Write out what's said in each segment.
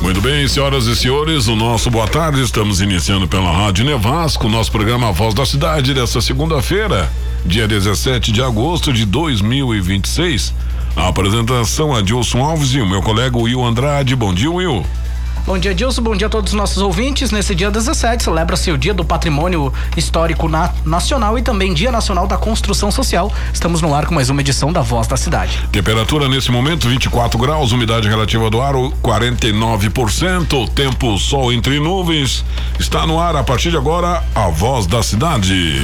Muito bem, senhoras e senhores, o nosso boa tarde. Estamos iniciando pela Rádio Nevasca, o nosso programa Voz da Cidade desta segunda-feira, dia 17 de agosto de 2026. A apresentação é Adilson Alves e o meu colega Will Andrade. Bom dia, Will. Bom dia, Dilson. Bom dia a todos os nossos ouvintes. Nesse dia 17, celebra-se o Dia do Patrimônio Histórico Nacional e também Dia Nacional da Construção Social. Estamos no ar com mais uma edição da Voz da Cidade. Temperatura nesse momento 24 graus, umidade relativa do ar 49%, tempo sol entre nuvens. Está no ar a partir de agora a Voz da Cidade.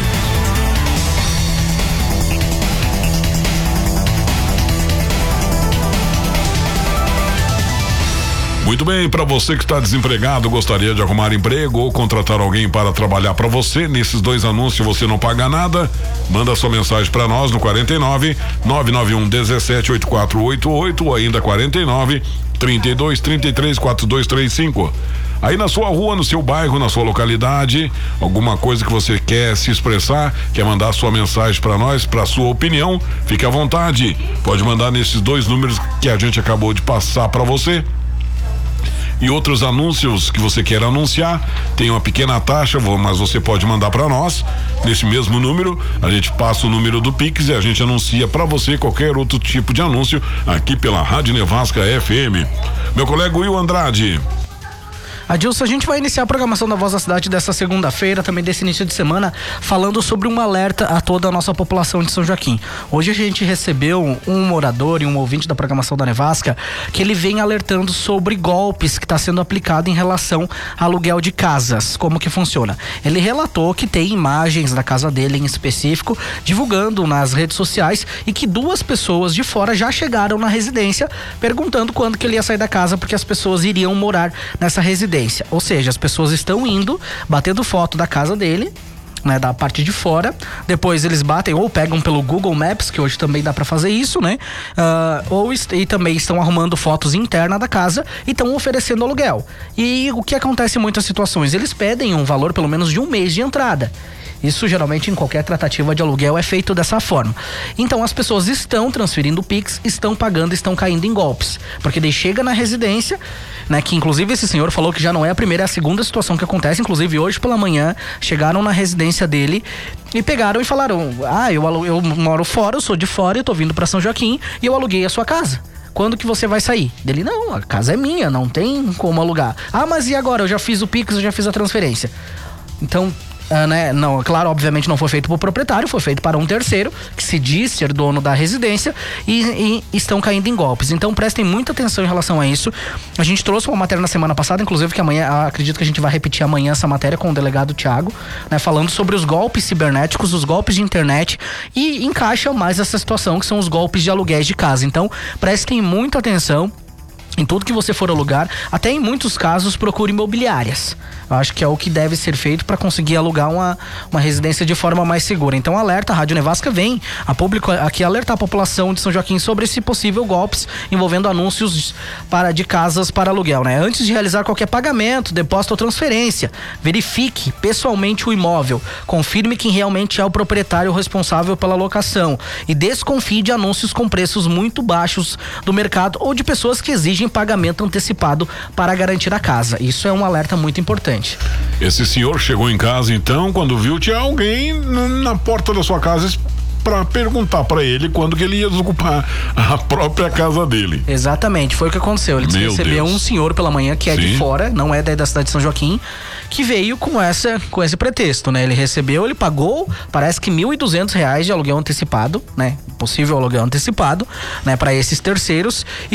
Muito bem, para você que está desempregado, gostaria de arrumar emprego ou contratar alguém para trabalhar para você, nesses dois anúncios você não paga nada, manda sua mensagem para nós no 49 991 17 8488 ou ainda 49 32 33 4235. Aí na sua rua, no seu bairro, na sua localidade, alguma coisa que você quer se expressar, quer mandar sua mensagem para nós, para sua opinião, fique à vontade. Pode mandar nesses dois números que a gente acabou de passar para você. E outros anúncios que você quer anunciar, tem uma pequena taxa, mas você pode mandar para nós nesse mesmo número. A gente passa o número do Pix e a gente anuncia para você qualquer outro tipo de anúncio aqui pela Rádio Nevasca FM. Meu colega Will Andrade. Adilson, a gente vai iniciar a programação da Voz da Cidade dessa segunda-feira, também desse início de semana, falando sobre um alerta a toda a nossa população de São Joaquim. Hoje a gente recebeu um morador e um ouvinte da programação da Nevasca, que ele vem alertando sobre golpes que está sendo aplicado em relação a aluguel de casas. Como que funciona? Ele relatou que tem imagens da casa dele em específico, divulgando nas redes sociais, e que duas pessoas de fora já chegaram na residência, perguntando quando que ele ia sair da casa, porque as pessoas iriam morar nessa residência. Ou seja, as pessoas estão indo, batendo foto da casa dele, né, da parte de fora. Depois eles batem ou pegam pelo Google Maps, que hoje também dá pra fazer isso, né? E também estão arrumando fotos internas da casa e estão oferecendo aluguel. E o que acontece em muitas situações? Eles pedem um valor pelo menos de um mês de entrada. Isso geralmente em qualquer tratativa de aluguel é feito dessa forma. Então as pessoas estão transferindo o Pix, estão pagando, estão caindo em golpes. Porque daí chega na residência, né? Que inclusive esse senhor falou que já não é a primeira, é a segunda situação que acontece. Inclusive hoje pela manhã chegaram na residência dele e pegaram e falaram: eu moro fora, eu sou de fora, eu tô vindo pra São Joaquim e eu aluguei a sua casa. Quando que você vai sair? Dele: não, a casa é minha, não tem como alugar. Mas e agora? Eu já fiz o Pix, eu já fiz a transferência. Então, não, claro, obviamente não foi feito por proprietário, foi feito para um terceiro que se diz ser dono da residência e estão caindo em golpes. Então prestem muita atenção em relação a isso. A gente trouxe uma matéria na semana passada, inclusive que amanhã, acredito que a gente vai repetir amanhã essa matéria com o delegado Thiago, né, falando sobre os golpes cibernéticos, os golpes de internet, e encaixa mais essa situação que são os golpes de aluguéis de casa. Então prestem muita atenção em tudo que você for alugar, até em muitos casos procure imobiliárias. Eu acho que é o que deve ser feito para conseguir alugar uma residência de forma mais segura. Então alerta, a Rádio Nevasca vem a público aqui alertar a população de São Joaquim sobre esse possível golpes envolvendo anúncios de casas para aluguel, né? Antes de realizar qualquer pagamento, depósito ou transferência, verifique pessoalmente o imóvel, confirme quem realmente é o proprietário responsável pela locação e desconfie de anúncios com preços muito baixos do mercado ou de pessoas que exigem pagamento antecipado para garantir a casa. Isso é um alerta muito importante. Esse senhor chegou em casa então, quando viu, tinha alguém na porta da sua casa para perguntar para ele quando que ele ia desocupar a própria casa dele. Exatamente, foi o que aconteceu. Ele recebeu um senhor pela manhã que é de fora, não é da cidade de São Joaquim, que veio com esse pretexto, né? Ele pagou, parece que R$1.200 de aluguel antecipado, né? Possível aluguel antecipado, né? Para esses terceiros, e